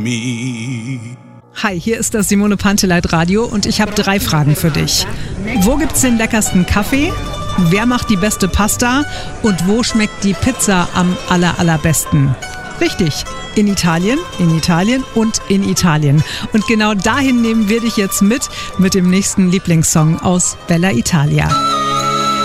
me. Hi, hier ist das Simone Panteleit Radio und ich habe 3 Fragen für dich. Wo gibt's den leckersten Kaffee? Wer macht die beste Pasta? Und wo schmeckt die Pizza am allerbesten? Richtig, in Italien und in Italien. Und genau dahin nehmen wir dich jetzt mit dem nächsten Lieblingssong aus Bella Italia.